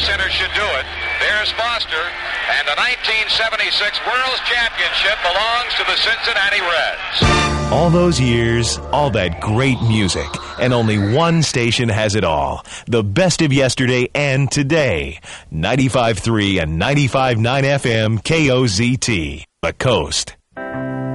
center should do it. There's Foster, and the 1976 World's Championship belongs to the Cincinnati Reds. All those years, all that great music, and only one station has it all. The best of yesterday and today. 95.3 and 95.9 FM KOZT, The Coast.